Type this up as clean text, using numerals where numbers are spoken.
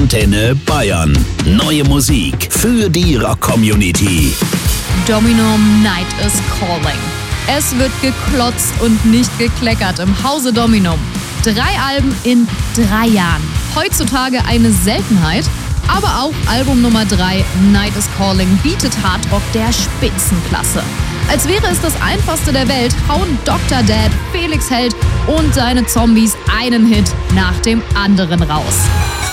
Antenne Bayern. Neue Musik für die Rock-Community. Dominum Night is Calling. Es wird geklotzt und nicht gekleckert im Hause Dominum. 3 Alben in 3 Jahren. Heutzutage eine Seltenheit, aber auch Album Nummer 3, Night is Calling, bietet Hardrock der Spitzenklasse. Als wäre es das einfachste der Welt, hauen Dr. Dad, Felix Held und seine Zombies einen Hit nach dem anderen raus.